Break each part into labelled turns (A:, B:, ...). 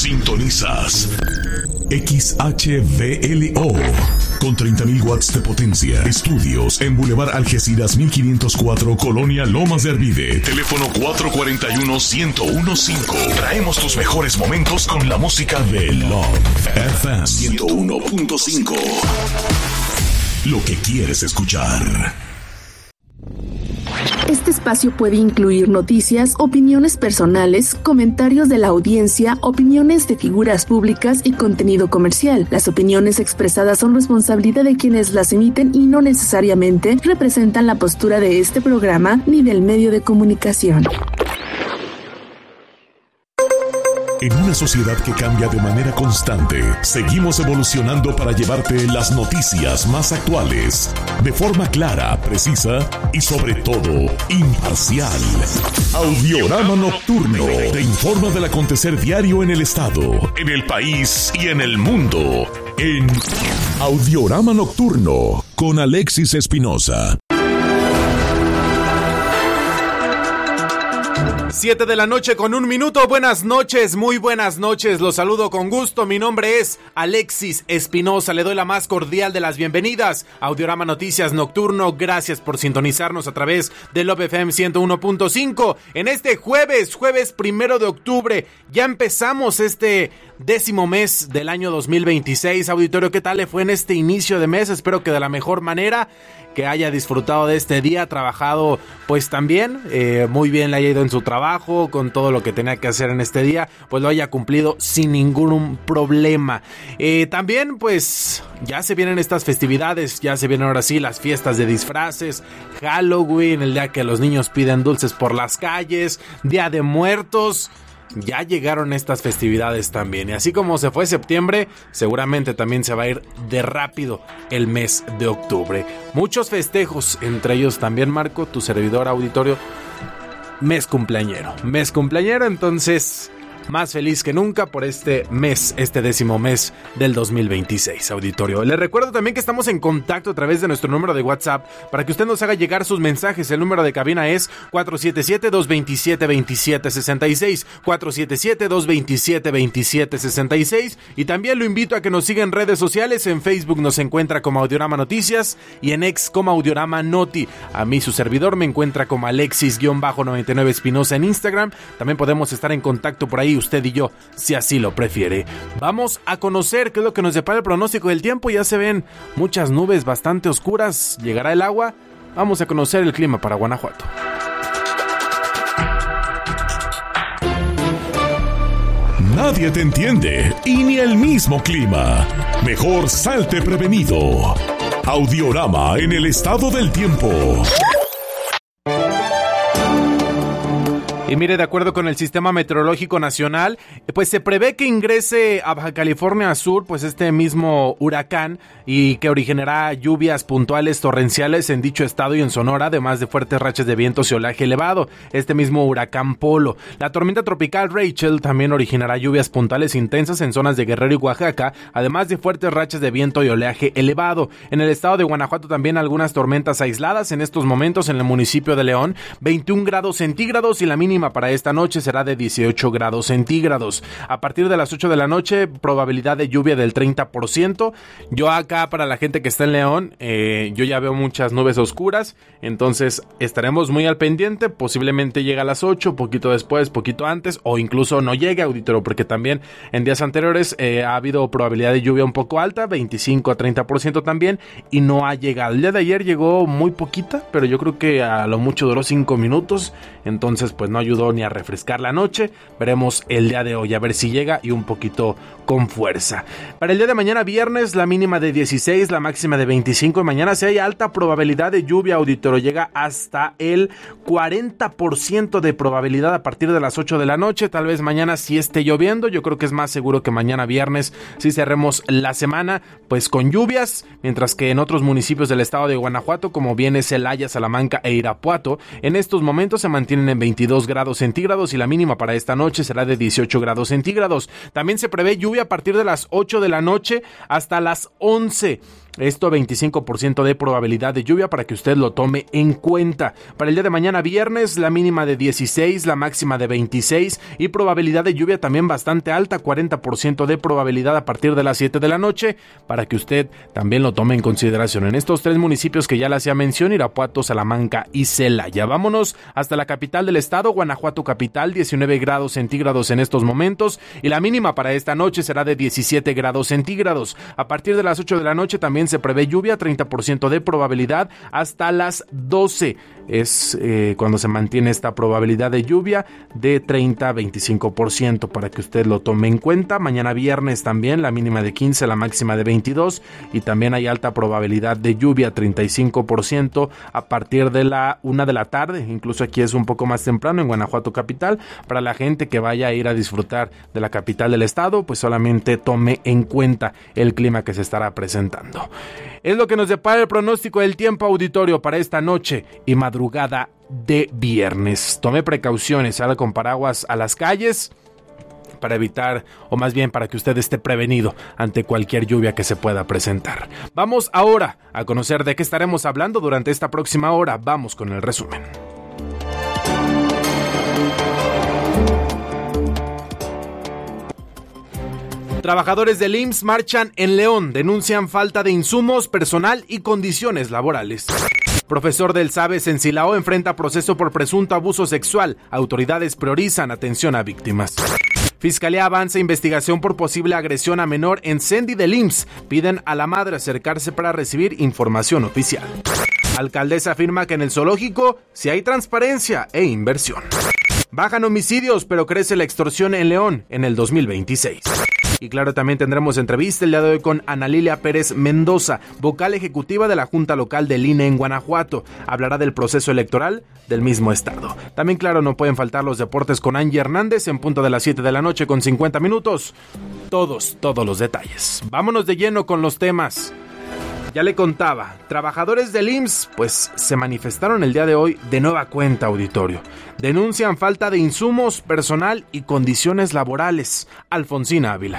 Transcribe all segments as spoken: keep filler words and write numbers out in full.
A: Sintonizas X H V L O con treinta mil watts de potencia. Estudios en Boulevard Algeciras mil quinientos cuatro, Colonia Lomas de Arvide. Teléfono cuatro cuatro uno, uno cero uno cinco. Traemos tus mejores momentos con la música de Love F M ciento uno punto cinco. Lo que quieres escuchar.
B: Este espacio puede incluir noticias, opiniones personales, comentarios de la audiencia, opiniones de figuras públicas y contenido comercial. Las opiniones expresadas son responsabilidad de quienes las emiten y no necesariamente representan la postura de este programa ni del medio de comunicación.
A: En una sociedad que cambia de manera constante, seguimos evolucionando para llevarte las noticias más actuales, de forma clara, precisa y sobre todo, imparcial. Audiorama Nocturno te informa del acontecer diario en el estado, en el país y en el mundo. En Audiorama Nocturno, con Alexis Espinosa.
C: Siete de la noche con un minuto. Buenas noches, muy buenas noches. Los saludo con gusto. Mi nombre es Alexis Espinosa. Le doy la más cordial de las bienvenidas a Audiorama Noticias Nocturno. Gracias por sintonizarnos a través de Love F M ciento uno punto cinco. En este jueves, jueves primero de octubre, ya empezamos este décimo mes del año dos mil veintiséis. Auditorio, ¿qué tal le fue en este inicio de mes? Espero que de la mejor manera, que haya disfrutado de este día, trabajado pues también, eh, muy bien le haya ido en su trabajo, con todo lo que tenía que hacer en este día, pues lo haya cumplido sin ningún problema. Eh, también pues ya se vienen estas festividades, ya se vienen ahora sí las fiestas de disfraces, Halloween, el día que los niños piden dulces por las calles, Día de Muertos. Ya llegaron estas festividades también, y así como se fue septiembre, seguramente también se va a ir de rápido el mes de octubre. Muchos festejos, entre ellos también, Marco, tu servidor auditorio, mes cumpleañero, mes cumpleañero, entonces más feliz que nunca por este mes, este décimo mes del dos mil veintiséis, auditorio. Les recuerdo también que estamos en contacto a través de nuestro número de WhatsApp para que usted nos haga llegar sus mensajes. El número de cabina es cuatro siete siete, dos dos siete, dos siete seis seis, cuatro siete siete, dos dos siete, dos siete seis seis, y también lo invito a que nos siga en redes sociales. En Facebook nos encuentra como Audiorama Noticias y en X como Audiorama Noti. A mí su servidor me encuentra como Alexis-noventa y nueve Espinosa en Instagram. También podemos estar en contacto por ahí usted y yo, si así lo prefiere. Vamos a conocer qué es lo que nos depara el pronóstico del tiempo. Ya se ven muchas nubes bastante oscuras. ¿Llegará el agua? Vamos a conocer el clima para Guanajuato.
A: Nadie te entiende y ni el mismo clima. Mejor salte prevenido. Audiorama en el estado del tiempo.
C: Y mire, de acuerdo con el Sistema Meteorológico Nacional, pues se prevé que ingrese a Baja California Sur, pues este mismo huracán, y que originará lluvias puntuales torrenciales en dicho estado y en Sonora, además de fuertes rachas de vientos y oleaje elevado. Este mismo huracán Polo. La tormenta tropical Rachel también originará lluvias puntuales intensas en zonas de Guerrero y Oaxaca, además de fuertes rachas de viento y oleaje elevado. En el estado de Guanajuato también algunas tormentas aisladas en estos momentos en el municipio de León, veintiún grados centígrados, y la mínima para esta noche será de dieciocho grados centígrados. A partir de las ocho de la noche, probabilidad de lluvia del treinta por ciento. Yo acá, para la gente que está en León, eh, yo ya veo muchas nubes oscuras, entonces estaremos muy al pendiente. Posiblemente llegue a las ocho, poquito después, poquito antes, o incluso no llegue, auditorio, porque también en días anteriores eh, ha habido probabilidad de lluvia un poco alta, veinticinco a treinta por ciento también, y no ha llegado. El día de ayer llegó muy poquita, pero yo creo que a lo mucho duró cinco minutos, entonces pues no ayudó ni a refrescar la noche. Veremos el día de hoy a ver si llega y un poquito con fuerza. Para el día de mañana viernes, la mínima de dieciséis, la máxima de veinticinco, y mañana si hay alta probabilidad de lluvia, auditorio, llega hasta el cuarenta por ciento de probabilidad a partir de las ocho de la noche. Tal vez mañana sí esté lloviendo. Yo creo que es más seguro que mañana viernes si cerremos la semana pues con lluvias, mientras que en otros municipios del estado de Guanajuato, como viene Celaya, Salamanca e Irapuato, en estos momentos se mantienen en veintidós grados centígrados, y la mínima para esta noche será de dieciocho grados centígrados. También se prevé lluvia a partir de las ocho de la noche hasta las once. Esto veinticinco por ciento de probabilidad de lluvia para que usted lo tome en cuenta. Para el día de mañana viernes, la mínima de dieciséis, la máxima de veintiséis y probabilidad de lluvia también bastante alta, cuarenta por ciento de probabilidad a partir de las siete de la noche, para que usted también lo tome en consideración. En estos tres municipios que ya le hacía mención, Irapuato, Salamanca y Celaya. Vámonos hasta la capital del estado, Guanajuato capital, diecinueve grados centígrados en estos momentos y la mínima para esta noche será de diecisiete grados centígrados. A partir de las ocho de la noche también se prevé lluvia, treinta por ciento de probabilidad hasta las doce. Es eh, cuando se mantiene esta probabilidad de lluvia de treinta a veinticinco por ciento para que usted lo tome en cuenta. Mañana viernes también la mínima de quince, la máxima de veintidós y también hay alta probabilidad de lluvia, treinta y cinco por ciento a partir de la una de la tarde. Incluso aquí es un poco más temprano en Guanajuato capital. Para la gente que vaya a ir a disfrutar de la capital del estado, pues solamente tome en cuenta el clima que se estará presentando. Es lo que nos depara el pronóstico del tiempo, auditorio, para esta noche y madrugada de viernes. Tome precauciones, salga con paraguas a las calles para evitar, o más bien para que usted esté prevenido ante cualquier lluvia que se pueda presentar. Vamos ahora a conocer de qué estaremos hablando durante esta próxima hora. Vamos con el resumen. Trabajadores del I M S S marchan en León, denuncian falta de insumos, personal y condiciones laborales. Profesor del SABES en Silao enfrenta proceso por presunto abuso sexual. Autoridades priorizan atención a víctimas. Fiscalía avanza investigación por posible agresión a menor en Cendi del I M S S. Piden a la madre acercarse para recibir información oficial. Alcaldesa afirma que en el zoológico sí hay transparencia e inversión. Bajan homicidios, pero crece la extorsión en León en el dos mil veintiséis. Y claro, también tendremos entrevista el día de hoy con Ana Lilia Pérez Mendoza, vocal ejecutiva de la Junta Local del I N E en Guanajuato. Hablará del proceso electoral del mismo estado. También, claro, no pueden faltar los deportes con Angie Hernández en punto de las siete de la noche con cincuenta minutos. Todos, todos los detalles. Vámonos de lleno con los temas. Ya le contaba, trabajadores del I M S S pues se manifestaron el día de hoy de nueva cuenta, auditorio. Denuncian falta de insumos, personal y condiciones laborales. Alfonsina Ávila.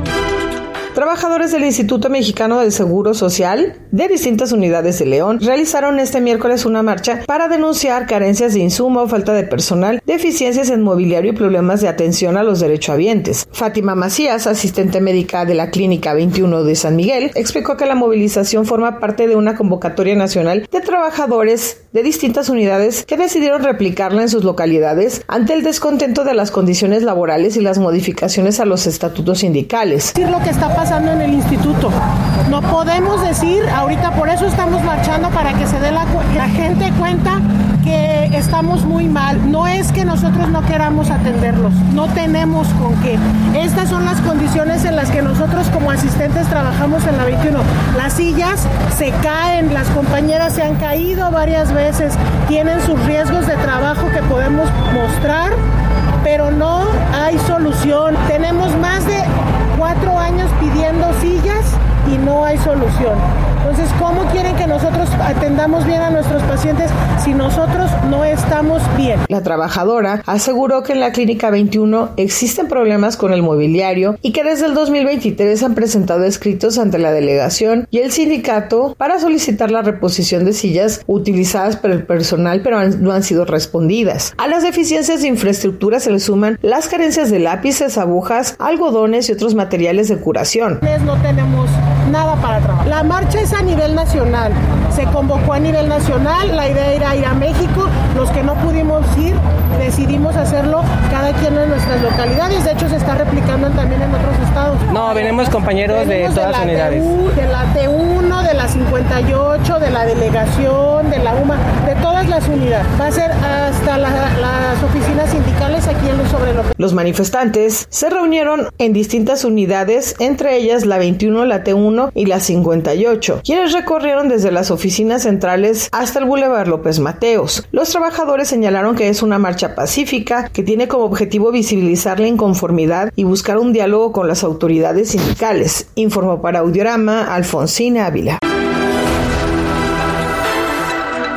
D: Trabajadores del Instituto Mexicano del Seguro Social de distintas unidades de León realizaron este miércoles una marcha para denunciar carencias de insumo, falta de personal, deficiencias en mobiliario y problemas de atención a los derechohabientes. Fátima Macías, asistente médica de la Clínica veintiuno de San Miguel, explicó que la movilización forma parte de una convocatoria nacional de trabajadores de distintas unidades que decidieron replicarla en sus localidades ante el descontento de las condiciones laborales y las modificaciones a los estatutos sindicales.
E: Decir lo que está pasando en el instituto. No podemos decir, ahorita por eso estamos marchando, para que se dé la, la gente cuenta que estamos muy mal. No es que nosotros no queramos atenderlos, no tenemos con qué. Estas son las condiciones en las que nosotros como asistentes trabajamos en la veintiuno. Las sillas se caen, las compañeras se han caído varias veces, tienen sus riesgos de trabajo que podemos mostrar, pero no hay solución. Tenemos más de cuatro años pidiendo sillas y no hay solución. Entonces, ¿cómo quieren que nosotros atendamos bien a nuestros pacientes si nosotros no estamos bien?
D: La trabajadora aseguró que en la Clínica veintiuno existen problemas con el mobiliario y que desde el dos mil veintitrés han presentado escritos ante la delegación y el sindicato para solicitar la reposición de sillas utilizadas por el personal, pero han, no han sido respondidas. A las deficiencias de infraestructura se le suman las carencias de lápices, agujas, algodones y otros materiales de curación.
E: No tenemos nada para trabajar. La marcha es a nivel nacional, se convocó a nivel nacional, la idea era ir a México, los que no pudimos ir decidimos hacerlo cada quien en nuestras localidades, de hecho se está replicando también en otros estados.
F: No, venimos compañeros venimos de todas las unidades.
E: T U, de la T uno, de la cincuenta y ocho, de la delegación, de la U M A, de todas las unidades. Va a ser hasta la, las oficinas sindicales aquí en los sobre los...
D: Los manifestantes se reunieron en distintas unidades, entre ellas la veintiuno, la T uno y la cincuenta y ocho, quienes recorrieron desde las oficinas centrales hasta el Boulevard López Mateos. Los trabajadores señalaron que es una marcha pacífica que tiene como objetivo visibilizar la inconformidad y buscar un diálogo con las autoridades sindicales. Informó para Audiorama Alfonsina Ávila.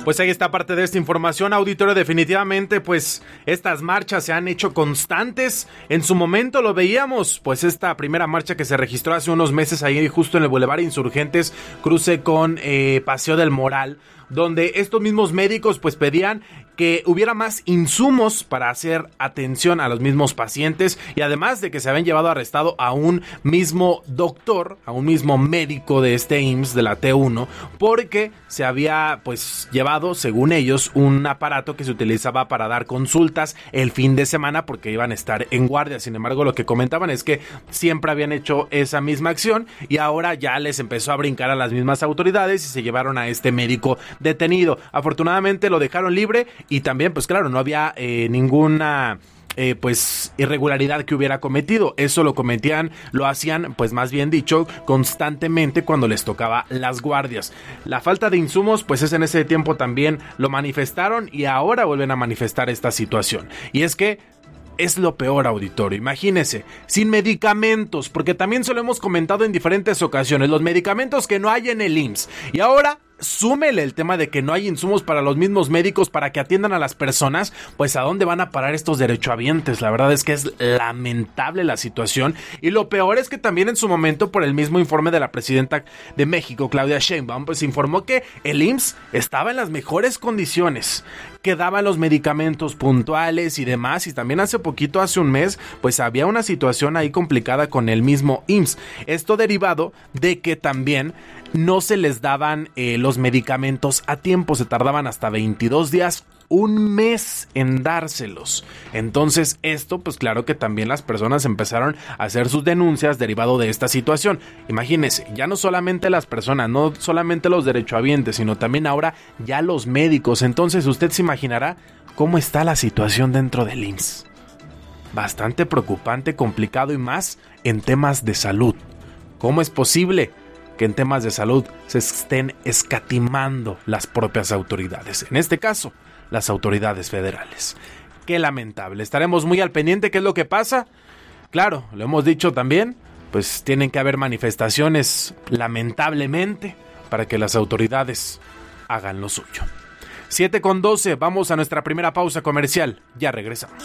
C: Pues ahí está parte de esta información, auditorio. Definitivamente, pues estas marchas se han hecho constantes. En su momento lo veíamos, pues esta primera marcha que se registró hace unos meses ahí justo en el Boulevard Insurgentes, cruce con eh, Paseo del Moral, donde estos mismos médicos pues pedían que hubiera más insumos para hacer atención a los mismos pacientes, y además de que se habían llevado arrestado a un mismo doctor, a un mismo médico de este I M S S de la T uno, porque se había pues llevado, según ellos, un aparato que se utilizaba para dar consultas el fin de semana porque iban a estar en guardia. Sin embargo, lo que comentaban es que siempre habían hecho esa misma acción y ahora ya les empezó a brincar a las mismas autoridades y se llevaron a este médico detenido. Afortunadamente lo dejaron libre y también, pues claro, no había eh, ninguna eh, pues irregularidad que hubiera cometido. Eso lo cometían, lo hacían, pues más bien dicho, constantemente cuando les tocaba las guardias. La falta de insumos, pues es en ese tiempo también lo manifestaron y ahora vuelven a manifestar esta situación. Y es que es lo peor, auditorio. Imagínese, sin medicamentos, porque también se lo hemos comentado en diferentes ocasiones, los medicamentos que no hay en el I M S S. Y ahora súmele el tema de que no hay insumos para los mismos médicos para que atiendan a las personas, pues ¿a dónde van a parar estos derechohabientes? La verdad es que es lamentable la situación, y lo peor es que también en su momento, por el mismo informe de la presidenta de México, Claudia Sheinbaum, pues informó que el I M S S estaba en las mejores condiciones, que daban los medicamentos puntuales y demás, y también hace poquito, hace un mes, pues había una situación ahí complicada con el mismo I M S S. Esto derivado de que también no se les daban eh, los medicamentos a tiempo, se tardaban hasta veintidós días, un mes en dárselos. Entonces esto, pues claro que también las personas empezaron a hacer sus denuncias derivado de esta situación. Imagínense, ya no solamente las personas, no solamente los derechohabientes, sino también ahora ya los médicos. Entonces usted se imaginará cómo está la situación dentro del I M S S. Bastante preocupante, complicado, y más en temas de salud. ¿Cómo es posible que en temas de salud se estén escatimando las propias autoridades? En este caso, las autoridades federales. Qué lamentable. Estaremos muy al pendiente qué es lo que pasa. Claro, lo hemos dicho también, pues tienen que haber manifestaciones, lamentablemente, para que las autoridades hagan lo suyo. siete con doce, vamos a nuestra primera pausa comercial. Ya regresamos.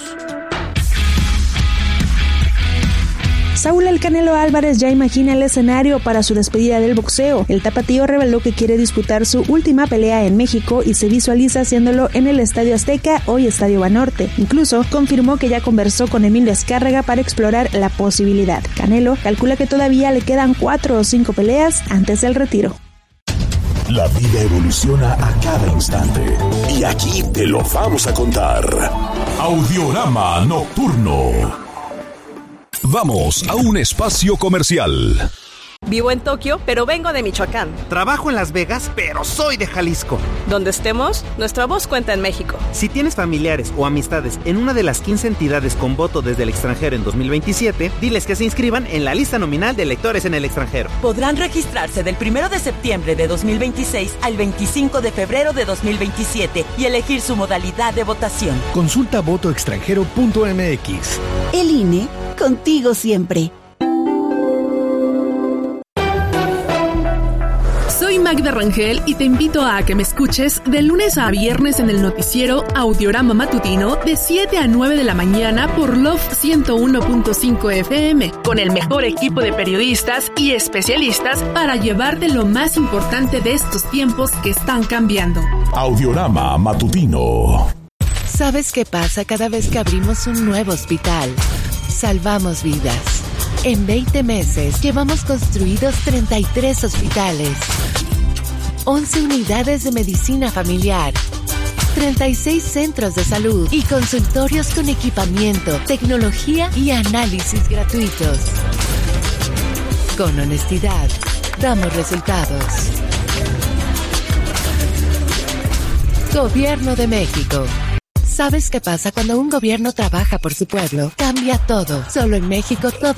G: Saúl El Canelo Álvarez ya imagina el escenario para su despedida del boxeo. El tapatío reveló que quiere disputar su última pelea en México y se visualiza haciéndolo en el Estadio Azteca, hoy Estadio Banorte. Incluso confirmó que ya conversó con Emilio Azcárraga para explorar la posibilidad. Canelo calcula que todavía le quedan cuatro o cinco peleas antes del retiro.
A: La vida evoluciona a cada instante y aquí te lo vamos a contar. Audiorama Nocturno. Vamos a un espacio comercial.
H: Vivo en Tokio, pero vengo de Michoacán.
I: Trabajo en Las Vegas, pero soy de Jalisco.
H: Donde estemos, nuestra voz cuenta en México.
I: Si tienes familiares o amistades en una de las quince entidades con voto desde el extranjero en dos mil veintisiete, diles que se inscriban en la lista nominal de electores en el extranjero.
J: Podrán registrarse del primero de septiembre de dos mil veintiséis al veinticinco de febrero de dos mil veintisiete y elegir su modalidad de votación.
K: Consulta voto extranjero punto m x.
L: El I N E, contigo siempre.
B: Soy Magda Rangel y te invito a que me escuches de lunes a viernes en el noticiero Audiorama Matutino de siete a nueve de la mañana por Love ciento uno punto cinco F M, con el mejor equipo de periodistas y especialistas para llevarte lo más importante de estos tiempos que están cambiando.
A: Audiorama Matutino.
M: ¿Sabes qué pasa cada vez que abrimos un nuevo hospital? Salvamos vidas. En veinte meses llevamos construidos treinta y tres hospitales, once unidades de medicina familiar, treinta y seis centros de salud y consultorios con equipamiento, tecnología y análisis gratuitos. Con honestidad, damos resultados. Gobierno de México. ¿Sabes qué pasa cuando un gobierno trabaja por su pueblo? Cambia todo. Solo en México todo